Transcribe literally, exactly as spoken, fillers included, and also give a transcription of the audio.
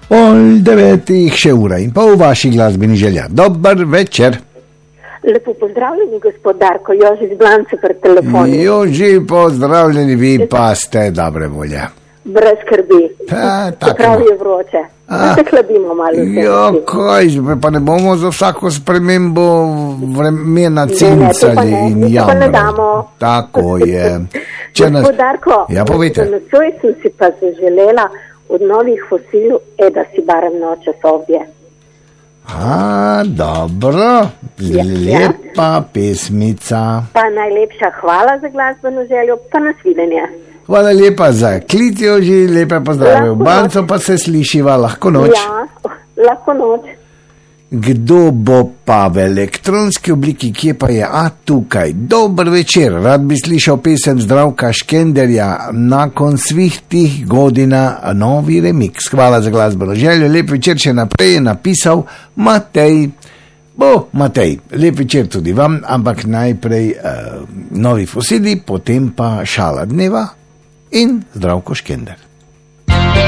Pol devetih, še ura in pol vaših glasbenih želja. Dober večer. Lepo pozdravljeni, gospod Darko, Joži z Blance pred telefonom. Joži, pozdravljeni, vi pa ste dobre volje. Brez skrbi. Ta, Čeprav je vroče. Da se hladimo malo. Jo, kaj, pa ne bomo za vsako spremembo vremena cincali in jamrali. Pa ne damo. Tako je. Gospod nas... Darko, ja, povejte. Na nocoj sem si pa zaželela od novih fosilov, e da si barem noče sobje. A, dobro, lepa ja. pesmica. Pa najlepša hvala za glasbeno željo, pa nasvidenje. Hvala lepa za klic, Joži, lepe pozdrave. V Banco pa se slišiva, lahko noč. Ja, lahko noč. Kdo bo pa v elektronski obliki, kje pa je? A, tukaj. Dober večer, rad bi slišal pesem Zdravka Škenderja, nakon svih tih godina novi remix. Hvala za glasbeno željo, lep večer, še naprej je napisal Matej. Bo, Matej, lep večer tudi vam, ampak najprej uh, novi fosili, potem pa šala dneva in Zdravko Škender.